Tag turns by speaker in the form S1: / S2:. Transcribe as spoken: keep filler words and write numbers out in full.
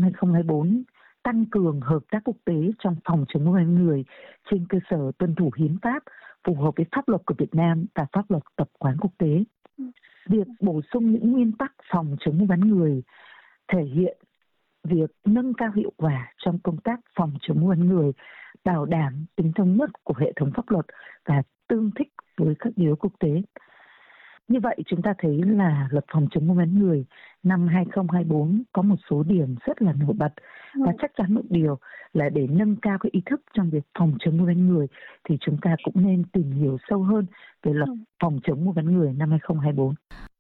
S1: hai không hai bốn tăng cường hợp tác quốc tế trong phòng chống mua bán người trên cơ sở tuân thủ hiến pháp, phù hợp với pháp luật của Việt Nam và pháp luật tập quán quốc tế. Việc bổ sung những nguyên tắc phòng chống mua bán người thể hiện việc nâng cao hiệu quả trong công tác phòng chống mua bán người, bảo đảm tính thống nhất của hệ thống pháp luật và tương thích với các điều ước quốc tế. Như vậy chúng ta thấy là luật phòng chống mua bán người năm hai không hai bốn có một số điểm rất là nổi bật, và chắc chắn một điều là để nâng cao cái ý thức trong việc phòng chống mua bán người thì chúng ta cũng nên tìm hiểu sâu hơn về luật phòng chống mua bán người năm hai không hai bốn.